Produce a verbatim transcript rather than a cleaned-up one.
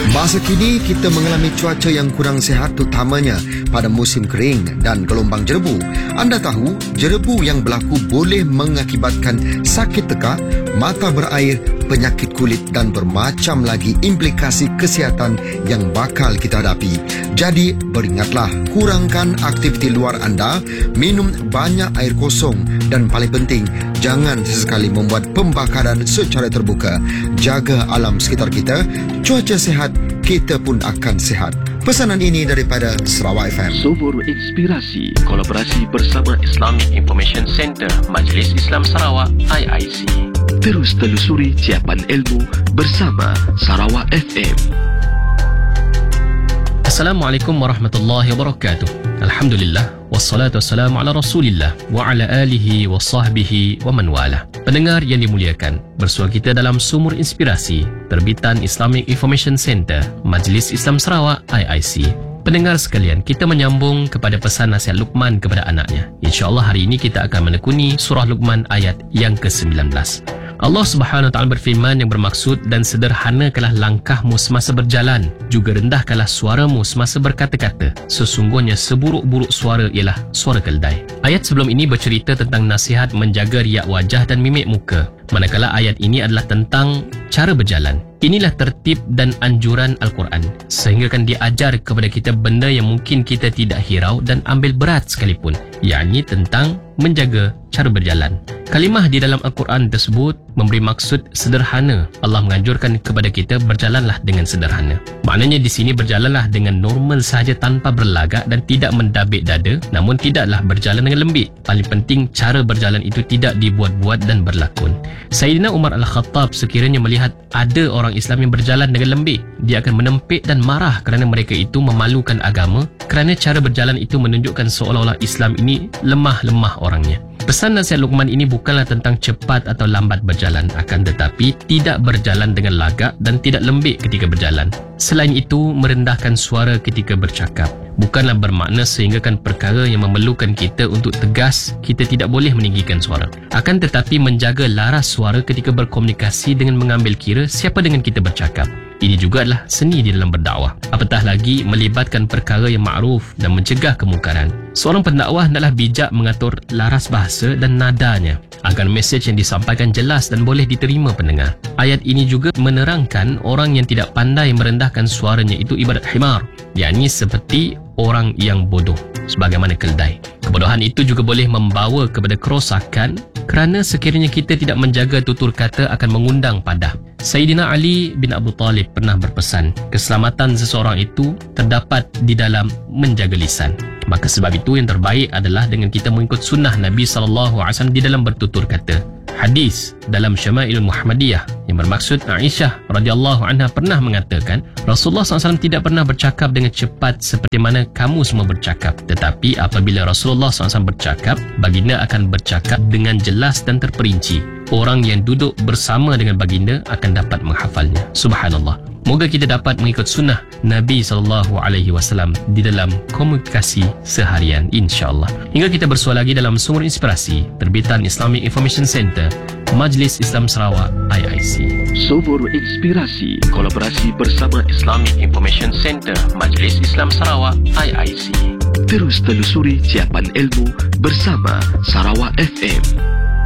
Masa kini kita mengalami cuaca yang kurang sihat, terutamanya pada musim kering dan gelombang jerebu. Anda tahu, jerebu yang berlaku boleh mengakibatkan sakit tekak, mata berair, penyakit kulit dan bermacam lagi implikasi kesihatan yang bakal kita hadapi. Jadi, beringatlah, kurangkan aktiviti luar anda, minum banyak air kosong dan paling penting, jangan sesekali membuat pembakaran secara terbuka. Jaga alam sekitar kita, cuaca sihat, kita pun akan sihat. Pesanan ini daripada Sarawak F M. Sumur Inspirasi, kolaborasi bersama Islamic Information Center Majlis Islam Sarawak I I C. Terus telusuri ciapan ilmu bersama Sarawak F M. Assalamualaikum warahmatullahi wabarakatuh. Alhamdulillah, wassalatu wassalamu ala rasulillah wa ala alihi wa sahbihi wa man wala. Pendengar yang dimuliakan, bersua kita dalam Sumur Inspirasi, terbitan Islamic Information Center Majlis Islam Sarawak I I C. Pendengar sekalian, kita menyambung kepada pesan nasihat Luqman kepada anaknya. InsyaAllah hari ini kita akan menekuni surah Luqman ayat yang ke sembilan belas. Allah Subhanahu Wa Taala berfirman yang bermaksud, dan sederhanakanlah langkahmu semasa berjalan, juga rendahkanlah suaramu semasa berkata-kata. Sesungguhnya seburuk-buruk suara ialah suara keldai. Ayat sebelum ini bercerita tentang nasihat menjaga riak wajah dan mimik muka, manakala ayat ini adalah tentang cara berjalan. Inilah tertib dan anjuran Al-Quran, sehingga kan diajar kepada kita benda yang mungkin kita tidak hirau dan ambil berat sekalipun, yakni tentang menjaga cara berjalan. Kalimah di dalam Al-Quran tersebut memberi maksud sederhana. Allah menganjurkan kepada kita berjalanlah dengan sederhana. Maknanya di sini berjalanlah dengan normal sahaja tanpa berlagak dan tidak mendabik dada, namun tidaklah berjalan dengan lembik. Paling penting, cara berjalan itu tidak dibuat-buat dan berlakon. Sayyidina Umar Al-Khattab sekiranya melihat ada orang Islam yang berjalan dengan lembik, dia akan menempik dan marah kerana mereka itu memalukan agama, kerana cara berjalan itu menunjukkan seolah-olah Islam ini lemah-lemah orangnya. Pesan nasihat Luqman ini bukanlah tentang cepat atau lambat berjalan, akan tetapi tidak berjalan dengan lagak dan tidak lembik ketika berjalan. Selain itu, merendahkan suara ketika bercakap. Bukanlah bermakna sehinggakan perkara yang memerlukan kita untuk tegas, kita tidak boleh meninggikan suara. Akan tetapi menjaga laras suara ketika berkomunikasi dengan mengambil kira siapa dengan kita bercakap. Ini juga adalah seni di dalam berdakwah. Apatah lagi melibatkan perkara yang ma'ruf dan mencegah kemungkaran. Seorang pendakwah hendaklah bijak mengatur laras bahasa dan nadanya agar mesej yang disampaikan jelas dan boleh diterima pendengar. Ayat ini juga menerangkan orang yang tidak pandai merendahkan suaranya itu ibarat himar, yakni seperti orang yang bodoh, sebagaimana keldai. Kebodohan itu juga boleh membawa kepada kerosakan, kerana sekiranya kita tidak menjaga tutur kata akan mengundang padah. Sayyidina Ali bin Abu Talib pernah berpesan, keselamatan seseorang itu terdapat di dalam menjaga lisan. Maka sebab itu yang terbaik adalah dengan kita mengikut sunnah Nabi sallallahu alaihi wasallam di dalam bertutur kata. Hadis dalam Syama'il Muhammadiyah yang bermaksud Aisyah radhiyallahu anha pernah mengatakan, Rasulullah sallallahu alaihi wasallam tidak pernah bercakap dengan cepat seperti mana kamu semua bercakap, tetapi apabila Rasulullah sallallahu alaihi wasallam bercakap, baginda akan bercakap dengan jelas dan terperinci. Orang yang duduk bersama dengan baginda akan dapat menghafalnya. Subhanallah. Moga kita dapat mengikut sunnah Nabi sallallahu alaihi wasallam di dalam komunikasi seharian, insya-Allah. Hingga kita bersua lagi dalam Sumur Inspirasi, terbitan Islamic Information Center Majlis Islam Sarawak I I C. Sumur Inspirasi, kolaborasi bersama Islamic Information Center Majlis Islam Sarawak I I C. Terus telusuri ciapan ilmu bersama Sarawak F M.